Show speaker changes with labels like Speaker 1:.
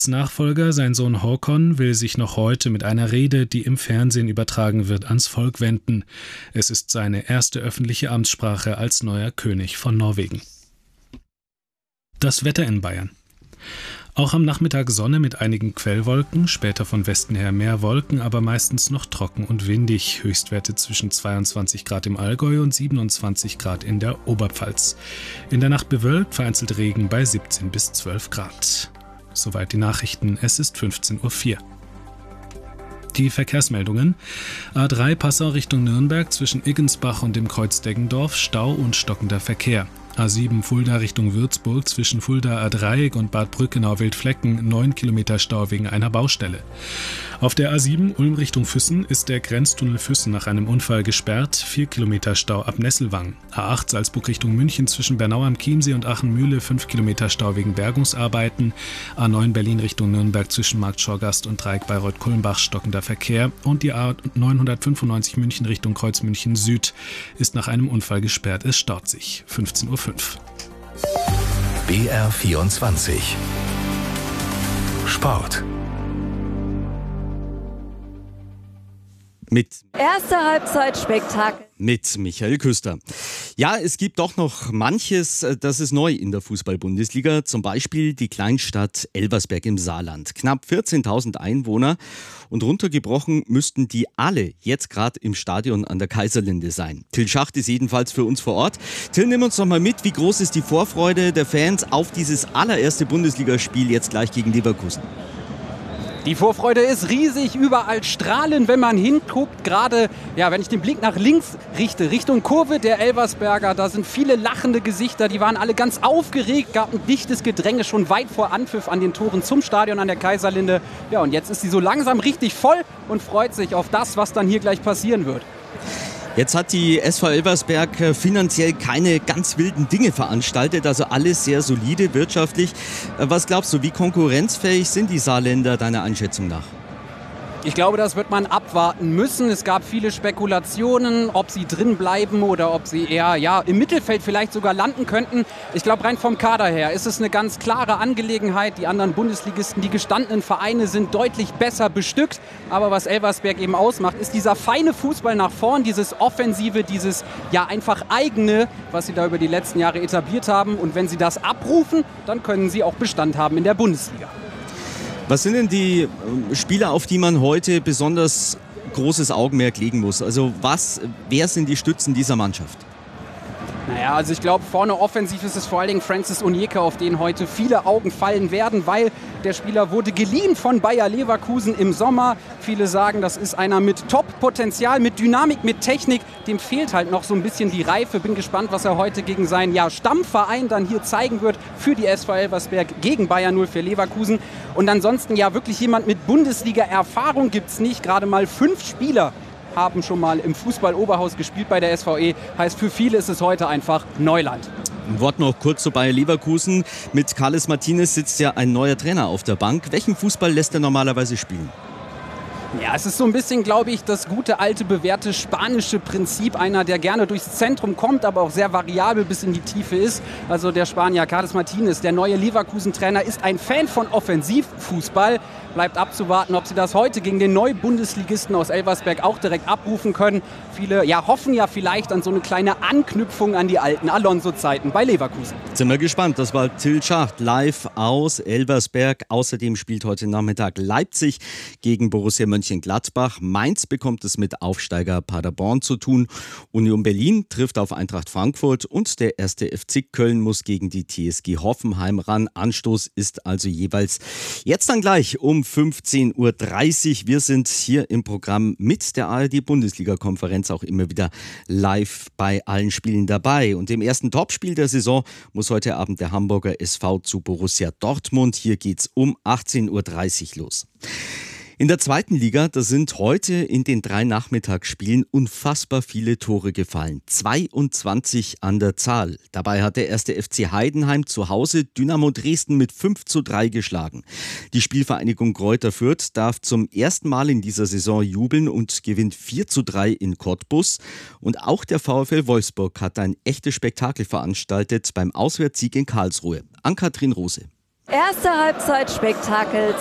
Speaker 1: Nachfolger, sein Sohn Håkon, will sich noch heute mit einer Rede, die im Fernsehen übertragen wird, ans Volk wenden. Es ist seine erste öffentliche Amtssprache als neuer König von Norwegen. Das Wetter in Bayern. Auch am Nachmittag Sonne mit einigen Quellwolken, später von Westen her mehr Wolken, aber meistens noch trocken und windig. Höchstwerte zwischen 22 Grad im Allgäu und 27 Grad in der Oberpfalz. In der Nacht bewölkt, vereinzelt Regen bei 17 bis 12 Grad. Soweit die Nachrichten, es ist 15:04 Uhr. Die Verkehrsmeldungen. A3 Passau Richtung Nürnberg zwischen Iggensbach und dem Kreuz Deggendorf, Stau und stockender Verkehr. A7 Fulda Richtung Würzburg zwischen Fuldaer Dreieck und Bad Brückenau-Wildflecken 9 Kilometer Stau wegen einer Baustelle. Auf der A7 Ulm Richtung Füssen ist der Grenztunnel Füssen nach einem Unfall gesperrt, 4 Kilometer Stau ab Nesselwang. A8 Salzburg Richtung München zwischen Bernau am Chiemsee und Aachen-Mühle 5 Kilometer Stau wegen Bergungsarbeiten. A9 Berlin Richtung Nürnberg zwischen Marktschorgast und Dreieck Bayreuth-Kulmbach stockender Verkehr. Und die A995 München Richtung Kreuz München Süd ist nach einem Unfall gesperrt, es staut sich. 15:05 Uhr.
Speaker 2: BR24 Sport.
Speaker 3: Mit
Speaker 4: erste Halbzeit Spektakel.
Speaker 3: Mit Michael Küster. Ja, es gibt doch noch manches, das ist neu in der Fußball-Bundesliga. Zum Beispiel die Kleinstadt Elversberg im Saarland. Knapp 14.000 Einwohner und runtergebrochen müssten die alle jetzt gerade im Stadion an der Kaiserlinde sein. Till Schacht ist jedenfalls für uns vor Ort. Till, nimm uns doch mal mit, wie groß ist die Vorfreude der Fans auf dieses allererste Bundesligaspiel jetzt gleich gegen Leverkusen?
Speaker 5: Die Vorfreude ist riesig, überall strahlen, wenn man hinguckt. Gerade, ja, wenn ich den Blick nach links richte, Richtung Kurve der Elversberger, da sind viele lachende Gesichter, die waren alle ganz aufgeregt, gab ein dichtes Gedränge schon weit vor Anpfiff an den Toren zum Stadion an der Kaiserlinde. Ja, und jetzt ist sie so langsam richtig voll und freut sich auf das, was dann hier gleich passieren wird.
Speaker 3: Jetzt hat die SV Elversberg finanziell keine ganz wilden Dinge veranstaltet, also alles sehr solide wirtschaftlich. Was glaubst du, wie konkurrenzfähig sind die Saarländer deiner Einschätzung nach?
Speaker 5: Ich glaube, das wird man abwarten müssen. Es gab viele Spekulationen, ob sie drin bleiben oder ob sie eher im Mittelfeld vielleicht sogar landen könnten. Ich glaube, rein vom Kader her ist es eine ganz klare Angelegenheit. Die anderen Bundesligisten, die gestandenen Vereine sind deutlich besser bestückt. Aber was Elversberg eben ausmacht, ist dieser feine Fußball nach vorn, dieses Offensive, dieses einfach eigene, was sie da über die letzten Jahre etabliert haben. Und wenn sie das abrufen, dann können sie auch Bestand haben in der Bundesliga.
Speaker 3: Was sind denn die Spieler, auf die man heute besonders großes Augenmerk legen muss? Also wer sind die Stützen dieser Mannschaft?
Speaker 5: Naja, also ich glaube, vorne offensiv ist es vor allen Dingen Francis Onyeka, auf den heute viele Augen fallen werden, weil der Spieler wurde geliehen von Bayer Leverkusen im Sommer. Viele sagen, das ist einer mit Top-Potenzial, mit Dynamik, mit Technik. Dem fehlt halt noch so ein bisschen die Reife. Bin gespannt, was er heute gegen seinen Stammverein dann hier zeigen wird für die SV Elversberg gegen Bayer 04 Leverkusen. Und ansonsten wirklich jemand mit Bundesliga-Erfahrung gibt es nicht. Gerade mal 5 Spieler haben schon mal im Fußball-Oberhaus gespielt bei der SVE. Heißt, für viele ist es heute einfach Neuland.
Speaker 3: Ein Wort noch kurz zu Bayer Leverkusen. Mit Carles Martinez sitzt ja ein neuer Trainer auf der Bank. Welchen Fußball lässt er normalerweise spielen?
Speaker 5: Ja, es ist so ein bisschen, glaube ich, das gute, alte, bewährte spanische Prinzip. Einer, der gerne durchs Zentrum kommt, aber auch sehr variabel bis in die Tiefe ist. Also der Spanier Carles Martinez, der neue Leverkusen-Trainer, ist ein Fan von Offensivfußball. Bleibt abzuwarten, ob sie das heute gegen den Neubundesligisten aus Elversberg auch direkt abrufen können. Viele hoffen vielleicht an so eine kleine Anknüpfung an die alten Alonso-Zeiten bei Leverkusen.
Speaker 3: Sind wir gespannt. Das war Till Schacht live aus Elversberg. Außerdem spielt heute Nachmittag Leipzig gegen Borussia Mönchengladbach. Mainz bekommt es mit Aufsteiger Paderborn zu tun. Union Berlin trifft auf Eintracht Frankfurt und der 1. FC Köln muss gegen die TSG Hoffenheim ran. Anstoß ist also jeweils jetzt dann gleich um 15:30 Uhr. Wir sind hier im Programm mit der ARD-Bundesliga-Konferenz auch immer wieder live bei allen Spielen dabei. Und im ersten Topspiel der Saison muss heute Abend der Hamburger SV zu Borussia Dortmund. Hier geht's um 18:30 Uhr los. In der zweiten Liga, da sind heute in den 3 Nachmittagsspielen unfassbar viele Tore gefallen. 22 an der Zahl. Dabei hat der 1. FC Heidenheim zu Hause Dynamo Dresden mit 5:3 geschlagen. Die Spielvereinigung Greuther Fürth darf zum ersten Mal in dieser Saison jubeln und gewinnt 4:3 in Cottbus. Und auch der VfL Wolfsburg hat ein echtes Spektakel veranstaltet beim Auswärtssieg in Karlsruhe. Ann-Kathrin Rose.
Speaker 4: Erste Halbzeit Spektakel